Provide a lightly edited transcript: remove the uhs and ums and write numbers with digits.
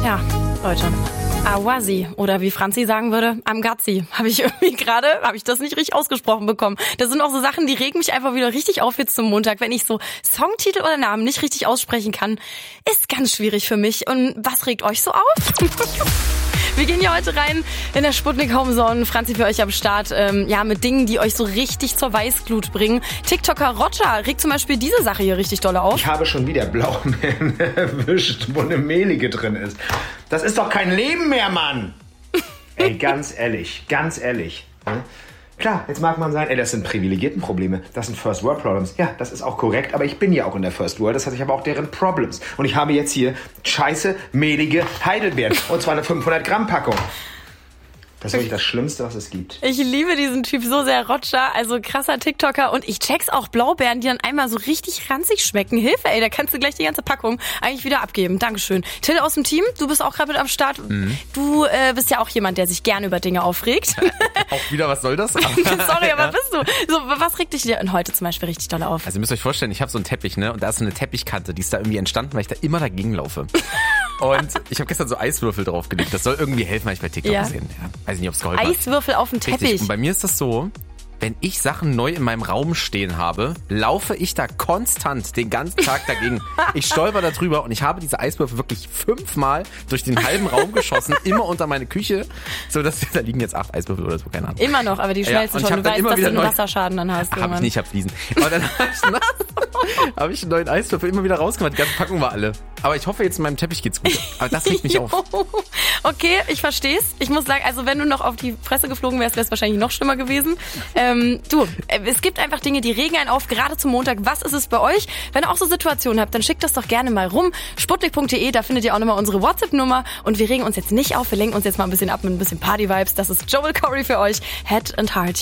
Ja, Leute. Awazi oder wie Franzi sagen würde, Amgazi. Habe ich das nicht richtig ausgesprochen bekommen. Das sind auch so Sachen, die regen mich einfach wieder richtig auf jetzt zum Montag, wenn ich so Songtitel oder Namen nicht richtig aussprechen kann. Ist ganz schwierig für mich. Und was regt euch so auf? Wir gehen hier heute rein in der Sputnik Homezone. Franzi für euch am Start. Mit Dingen, die euch so richtig zur Weißglut bringen. TikToker Roger regt zum Beispiel diese Sache hier richtig doll auf. Ich habe schon wieder Blaubeeren erwischt, wo eine Mehlige drin ist. Das ist doch kein Leben mehr, Mann! Ey, ganz ehrlich. Ne? Klar, jetzt mag man sagen, das sind Privilegiertenprobleme, das sind First World Problems. Ja, das ist auch korrekt, aber ich bin ja auch in der First World, das heißt, ich habe auch deren Problems. Und ich habe jetzt hier scheiße, mehlige Heidelbeeren, und zwar eine 500-Gramm-Packung. Das ist wirklich das Schlimmste, was es gibt. Ich liebe diesen Typ so sehr, Roger, also krasser TikToker. Und ich check's auch Blaubeeren, die dann einmal so richtig ranzig schmecken. Hilfe, ey, da kannst du gleich die ganze Packung eigentlich wieder abgeben. Dankeschön. Till aus dem Team, du bist auch gerade mit am Start. Mhm. Du bist ja auch jemand, der sich gerne über Dinge aufregt. Auch wieder, was soll das? Sorry, aber bist du? So, was regt dich denn heute zum Beispiel richtig doll auf? Also ihr müsst euch vorstellen, ich habe so einen Teppich, ne? Und da ist so eine Teppichkante, die ist da irgendwie entstanden, weil ich da immer dagegen laufe. Und ich habe gestern so Eiswürfel draufgelegt. Das soll irgendwie helfen, habe ich bei TikTok gesehen. Ja, weiß nicht, ob es geholfen hat. Eiswürfel auf dem Teppich. Richtig. Und bei mir ist das so, wenn ich Sachen neu in meinem Raum stehen habe, laufe ich da konstant den ganzen Tag dagegen. Ich stolper da drüber und ich habe diese Eiswürfel wirklich 5-mal durch den halben Raum geschossen, immer unter meine Küche. So, dass da liegen jetzt 8 Eiswürfel oder so, keine Ahnung. Immer noch, aber die schmelzen schon. Du weißt, dass du einen Wasserschaden dann hast. Hab ich nicht, ich hab Fliesen. Aber dann habe ich einen neuen Eiswürfel immer wieder rausgemacht. Die ganze Packung war alle. Aber ich hoffe, jetzt in meinem Teppich geht's gut. Aber das regt mich auf. Okay, ich versteh's. Ich muss sagen, also wenn du noch auf die Fresse geflogen wärst, wäre es wahrscheinlich noch schlimmer gewesen. Es gibt einfach Dinge, die regen einen auf, gerade zum Montag. Was ist es bei euch? Wenn ihr auch so Situationen habt, dann schickt das doch gerne mal rum. Sputnik.de, da findet ihr auch nochmal unsere WhatsApp-Nummer. Und wir regen uns jetzt nicht auf, wir lenken uns jetzt mal ein bisschen ab mit ein bisschen Party-Vibes. Das ist Joel Corey für euch. Head and Heart.